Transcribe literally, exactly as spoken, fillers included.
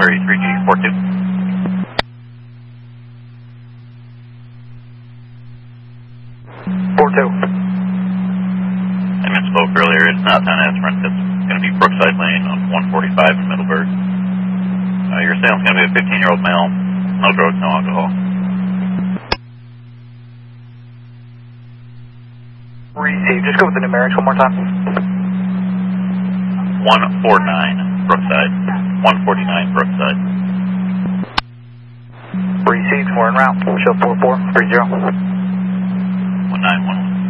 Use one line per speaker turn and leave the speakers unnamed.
Primary three G four two.
four two.
I misspoke earlier. It's not Town Aspirant. It's going to be Brookside Lane on one forty-five in Middleburg. Uh, your assailant is going to be a fifteen-year-old male. No drugs, no alcohol.
Receive. Just go with the numerics one more time.
one forty-nine Brookside. one forty-nine Brookside.
Received. We're en route. Show four four three zero.
one nine one one.